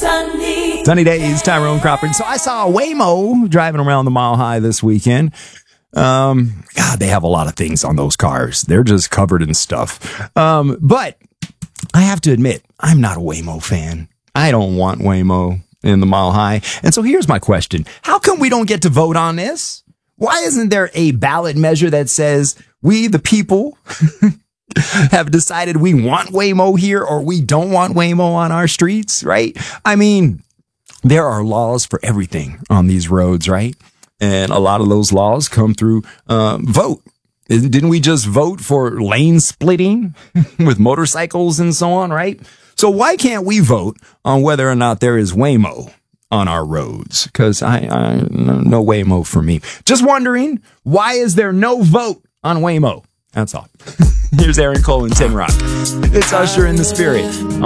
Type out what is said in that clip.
Sunny days, Tyrone Crawford. So I saw a Waymo driving around the Mile High this weekend. God, they have a lot of things on those cars. They're just covered in stuff. But I have to admit, I'm not a Waymo fan. I don't want Waymo in the Mile High. And so here's my question. How come we don't get to vote on this? Why isn't there a ballot measure that says we, the people, have decided we want Waymo here or we don't want Waymo on our streets, right? I mean, there are laws for everything on these roads, right? And a lot of those laws come through vote. Didn't we just vote for lane splitting with motorcycles and so on, right? So why can't we vote on whether or not there is Waymo on our roads? Because no Waymo for me. Just wondering, why is there no vote on Waymo? That's all. Here's Aaron Cole and Tin Rock. It's Usher in the Spirit.